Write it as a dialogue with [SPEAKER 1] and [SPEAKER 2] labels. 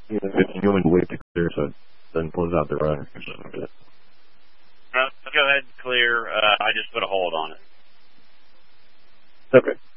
[SPEAKER 1] You know, if you want to wait to clear so it doesn't close out the run or something like that.
[SPEAKER 2] Go ahead and clear. I just put a hold on it.
[SPEAKER 1] Okay.